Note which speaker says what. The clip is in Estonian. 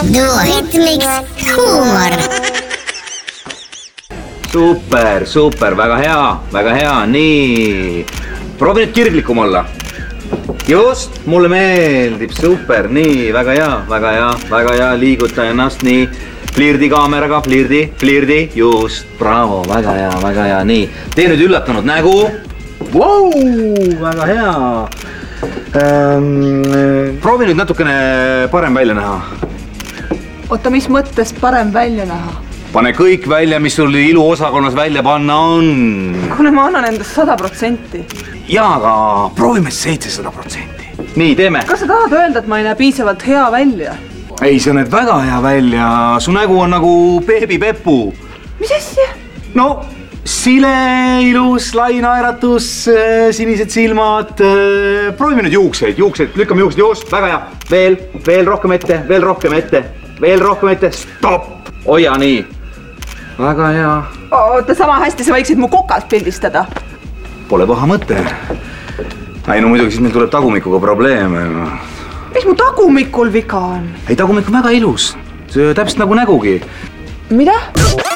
Speaker 1: Duo ritmiks huumor.
Speaker 2: Super, väga hea, nii. Proovi nüüd kirglikum olla. Just, mulle meeldib, super, nii, väga hea, liiguta ennast, nii. Flirdi kaameraga, flirdi, just, bravo, väga hea, nii. Tee nüüd üllatunud nägu. Wow, väga hea. Proovi nüüd natukene parem välja näha.
Speaker 3: Oota, mis mõttes parem välja näha?
Speaker 2: Pane kõik välja, mis sul iluosakonnas välja panna on.
Speaker 3: Kuule, ma annan endast 100%.
Speaker 2: Jaa, aga proovime 700%. Nii, teeme.
Speaker 3: Kas sa tahad öelda, et ma ei näe piisavalt hea välja?
Speaker 2: Ei, sa näed väga hea välja. Su nägu on nagu beebi Peppu.
Speaker 3: Mis asja?
Speaker 2: No, sile, ilus, lai naeratus, sinised silmad. Proovime nüüd juukseid, lükkame juuksed, just, väga hea. Veel rohkem ette, stopp. Hoia nii. Väga hea.
Speaker 3: Oota, sama hästi sa võiksid mu kokalt pildistada.
Speaker 2: Pole paha mõte. Ei, no muidugi siis meil tuleb tagumikuga probleeme.
Speaker 3: Mis mu tagumikul viga on?
Speaker 2: Ei, tagumik on väga ilus. See täpselt nagu nägugi.
Speaker 3: Mida?